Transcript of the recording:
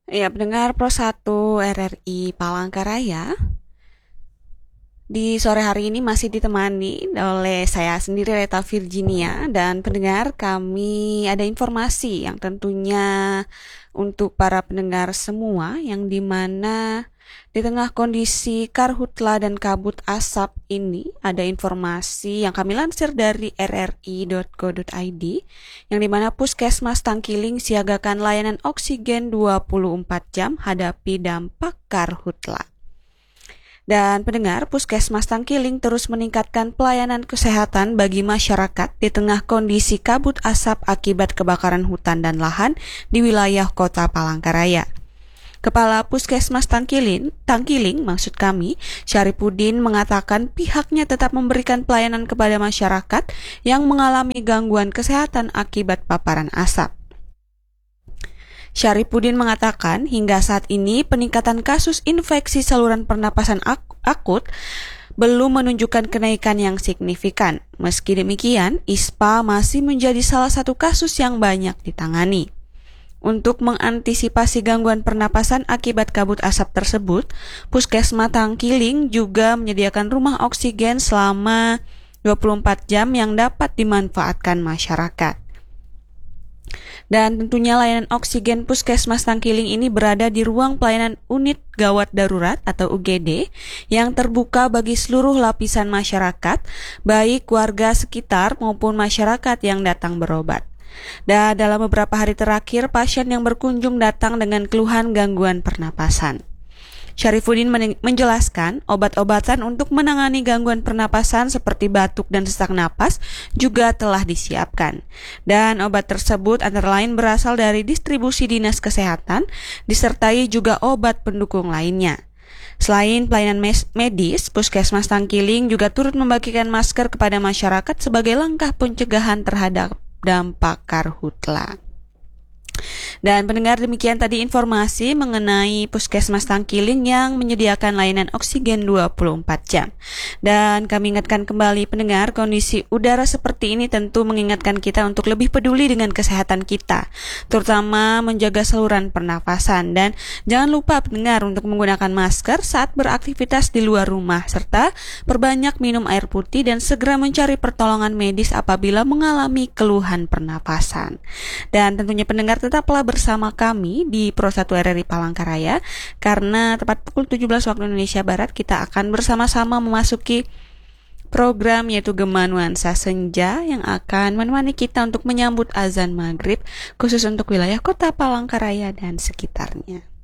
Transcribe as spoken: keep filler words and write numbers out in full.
Ya, pendengar Pro satu R R I Palangkaraya, di sore hari ini masih ditemani oleh saya sendiri, Reta Virginia, dan pendengar kami ada informasi yang tentunya untuk para pendengar semua, yang dimana di tengah kondisi karhutla dan kabut asap ini ada informasi yang kami lansir dari r r i dot co dot i d, yang dimana Puskesmas Tangkiling siagakan layanan oksigen dua puluh empat jam hadapi dampak karhutla. Dan pendengar, Puskesmas Tangkiling terus meningkatkan pelayanan kesehatan bagi masyarakat di tengah kondisi kabut asap akibat kebakaran hutan dan lahan di wilayah Kota Palangkaraya. Kepala Puskesmas Tangkiling, Tangkiling maksud kami, Syaripudin mengatakan pihaknya tetap memberikan pelayanan kepada masyarakat yang mengalami gangguan kesehatan akibat paparan asap. Syaripudin mengatakan hingga saat ini peningkatan kasus infeksi saluran pernapasan ak- akut belum menunjukkan kenaikan yang signifikan. Meski demikian, I S P A masih menjadi salah satu kasus yang banyak ditangani. Untuk mengantisipasi gangguan pernapasan akibat kabut asap tersebut, Puskesmas Tangkiling juga menyediakan rumah oksigen selama dua puluh empat jam yang dapat dimanfaatkan masyarakat. Dan tentunya layanan oksigen Puskesmas Tangkiling ini berada di ruang pelayanan unit gawat darurat atau U G D yang terbuka bagi seluruh lapisan masyarakat, baik warga sekitar maupun masyarakat yang datang berobat. Dan dalam beberapa hari terakhir, pasien yang berkunjung datang dengan keluhan gangguan pernapasan. Syarifudin menjelaskan obat-obatan untuk menangani gangguan pernapasan seperti batuk dan sesak napas juga telah disiapkan. Dan obat tersebut antara lain berasal dari distribusi Dinas Kesehatan, disertai juga obat pendukung lainnya. Selain pelayanan medis, Puskesmas Tangkiling juga turut membagikan masker kepada masyarakat sebagai langkah pencegahan terhadap dampak karhutla. Dan pendengar, demikian tadi informasi mengenai Puskesmas Tangkiling yang menyediakan layanan oksigen dua puluh empat jam. Dan kami ingatkan kembali pendengar, kondisi udara seperti ini tentu mengingatkan kita untuk lebih peduli dengan kesehatan kita, terutama menjaga saluran pernafasan. Dan jangan lupa pendengar untuk menggunakan masker saat beraktivitas di luar rumah, serta perbanyak minum air putih dan segera mencari pertolongan medis apabila mengalami keluhan pernafasan. Dan tentunya pendengar tetaplah bersama kami di Pro satu R R I Palangkaraya, karena tepat pukul tujuh belas waktu Indonesia Barat kita akan bersama-sama memasuki program yaitu Gema Nuansa Senja yang akan menemani kita untuk menyambut azan maghrib khusus untuk wilayah Kota Palangkaraya dan sekitarnya.